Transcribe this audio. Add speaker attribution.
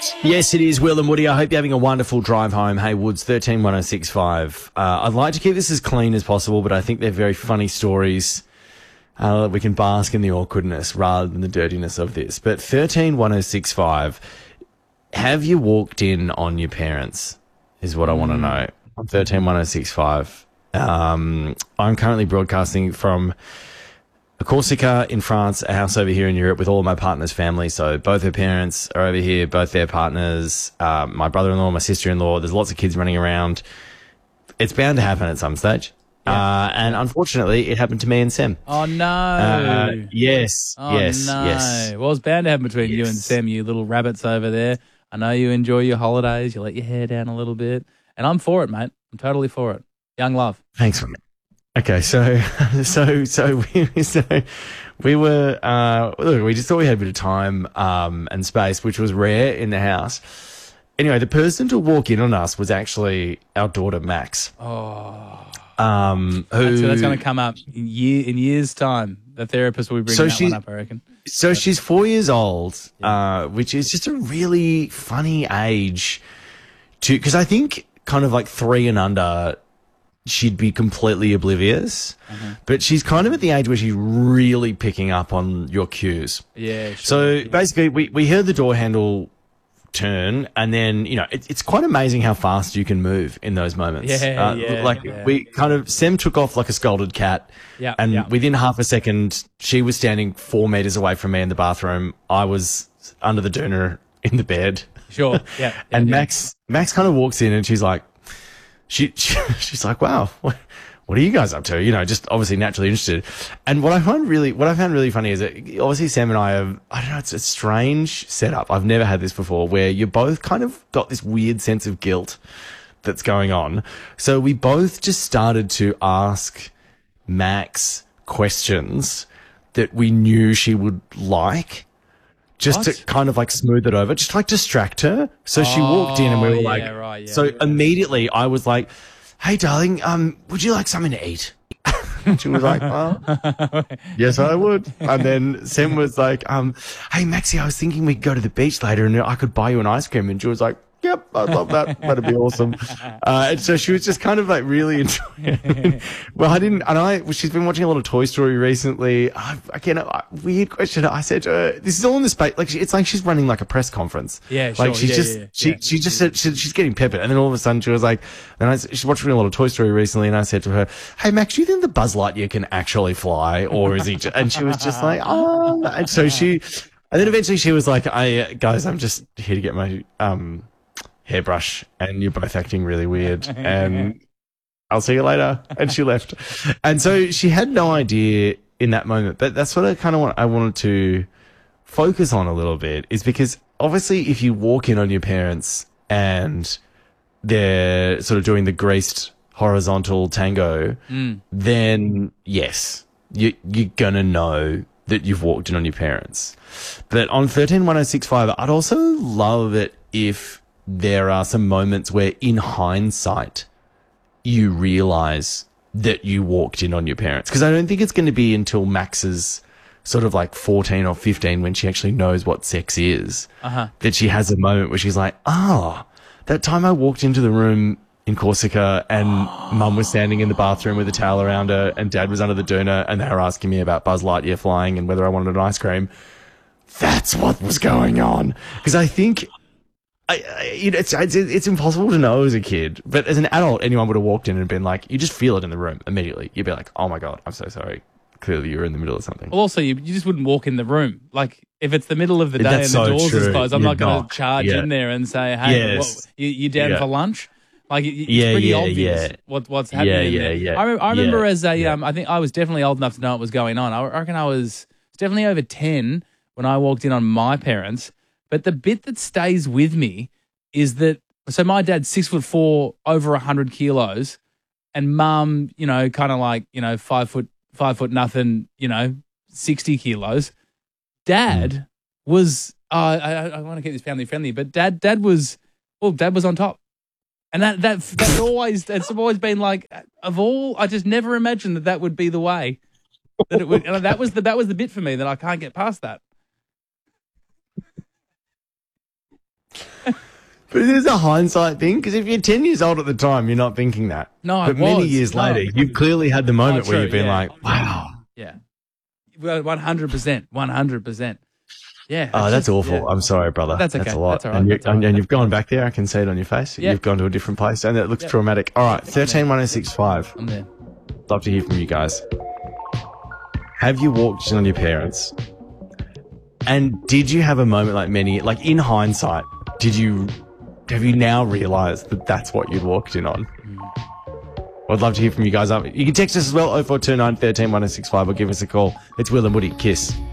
Speaker 1: Yes, it is Will and Woody. I hope you're having a wonderful drive home. Hey, Woods, 131065. I'd like to keep this as clean as possible, but I think they're very funny stories. We can bask in the awkwardness rather than the dirtiness of this. But 131065, have you walked in on your parents is what I want to know. 131065. I'm currently broadcasting from Corsica in France, a house over here in Europe with all of my partner's family. So both her parents are over here, both their partners, my brother-in-law, my sister-in-law. There's lots of kids running around. It's bound to happen at some stage. Yeah. And unfortunately, it happened to me and Sam.
Speaker 2: Oh, no.
Speaker 1: Yes.
Speaker 2: Oh,
Speaker 1: yes.
Speaker 2: no.
Speaker 1: Yes.
Speaker 2: Well, it's bound to happen between you and Sam, you little rabbits over there. I know you enjoy your holidays. You let your hair down a little bit. And I'm for it, mate. I'm totally for it. Young love.
Speaker 1: Thanks, mate. Okay, so we were look, we just thought we had a bit of time and space, which was rare in the house. Anyway, the person to walk in on us was actually our daughter Max.
Speaker 2: Oh,
Speaker 1: that's
Speaker 2: going to come up in years' time. The therapist will be bringing that one up, I reckon.
Speaker 1: So she's 4 years old, which is just a really funny age because I think kind of like 3 and under, she'd be completely oblivious, but she's kind of at the age where she's really picking up on your cues.
Speaker 2: Yeah, sure.
Speaker 1: So basically, we heard the door handle turn, and then, you know, it's quite amazing how fast you can move in those moments. We kind of, Sam took off like a scolded cat, within half a second, she was standing 4 meters away from me in the bathroom. I was under the doona in the bed.
Speaker 2: Sure,
Speaker 1: and Max kind of walks in and she's like, she's like, wow, what are you guys up to? You know, just obviously naturally interested. And what I found really funny is that obviously Sam and I have, I don't know, it's a strange setup. I've never had this before where you both kind of got this weird sense of guilt that's going on. So we both just started to ask Max questions that we knew she would like. Just to kind of like smooth it over, just like distract her. So she walked in and we were immediately I was like, hey, darling, would you like something to eat? She was like, well, yes, I would. And then Sam was like, hey, Maxie, I was thinking we could go to the beach later and I could buy you an ice cream. And she was like, yep, I'd love that. That'd be awesome. And so she was just kind of like really enjoying it. Well, she's been watching a lot of Toy Story recently. Weird question. I said to her, this is all in the space. Like, it's like she's running like a press conference.
Speaker 2: Yeah,
Speaker 1: like
Speaker 2: sure.
Speaker 1: She just said she's getting peppered. And then all of a sudden she was like, she's watching a lot of Toy Story recently. And I said to her, hey, Max, do you think the Buzz Lightyear can actually fly? Or is he and she was just like, oh. And so and then eventually she was like, guys, I'm just here to get my, hairbrush, and you're both acting really weird, and I'll see you later. And she left. And so she had no idea in that moment, but that's what I wanted to focus on a little bit, is because obviously if you walk in on your parents and they're sort of doing the greased horizontal tango, then yes, you're gonna know that you've walked in on your parents. But on 131065, I'd also love it if there are some moments where in hindsight you realize that you walked in on your parents. Because I don't think it's going to be until Max's sort of like 14 or 15 when she actually knows what sex is that she has a moment where she's like, that time I walked into the room in Corsica and Mum was standing in the bathroom with a towel around her and Dad was under the doona and they were asking me about Buzz Lightyear flying and whether I wanted an ice cream. That's what was going on. Because I think it's impossible to know as a kid, but as an adult, anyone would have walked in and been like, you just feel it in the room immediately. You'd be like, oh my God, I'm so sorry. Clearly you're in the middle of something.
Speaker 2: Well, also, you just wouldn't walk in the room. Like, if it's the middle of the day and the doors is closed, I'm not going to charge in there and say, hey, you down for lunch? Like, it's pretty obvious what's happening there. I remember as I think I was definitely old enough to know what was going on. I reckon I was definitely over 10 when I walked in on my parents. But the bit that stays with me is that, so my dad's 6'4", over 100 kilos, and Mum, kind of like, 5 foot nothing, 60 kilos. Dad was, I want to keep this family friendly, but dad was on top. And that's always been like, I just never imagined that would be the way that it would. And that was the bit for me that I can't get past that.
Speaker 1: But it is a hindsight thing, because if you're 10 years old at the time, you're not thinking that.
Speaker 2: No,
Speaker 1: but many years later, you've clearly had the moment where you've been like, wow.
Speaker 2: Yeah. 100%. 100%. Yeah.
Speaker 1: Oh, that's awful. Yeah. I'm sorry, brother.
Speaker 2: That's okay.
Speaker 1: That's a lot.
Speaker 2: That's all right.
Speaker 1: And you've gone back there. I can see it on your face. Yep. You've gone to a different place, and it looks traumatic. All right, 131065.
Speaker 2: I'm there.
Speaker 1: Love to hear from you guys. Have you walked in on your parents? And did you have a moment like in hindsight, have you now realised that that's what you'd walked in on? I'd love to hear from you guys. You can text us as well, 0429 13 1065, or give us a call. It's Will and Woody. Kiss.